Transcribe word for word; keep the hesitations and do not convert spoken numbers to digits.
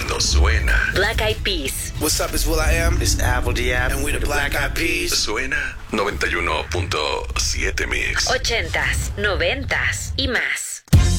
cuando suena. Black Eyed Peas. What's up, it's will.i.am. It's Apple Diab. And we're the Black Eyed Peas. Suena noventa y uno punto siete Mix. Ochentas, noventas y más.